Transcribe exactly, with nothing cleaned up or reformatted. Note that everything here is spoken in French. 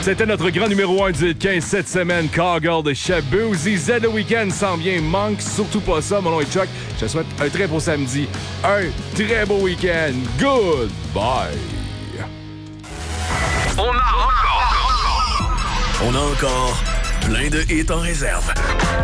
C'était notre grand numéro un du quinze cette semaine, Cowgirl de Shaboozey. Z le week-end s'en vient, manque surtout pas ça. Mon nom est Chuck. Je te souhaite un très beau samedi, un très beau week-end. Good bye. On a encore, on a encore plein de hits en réserve.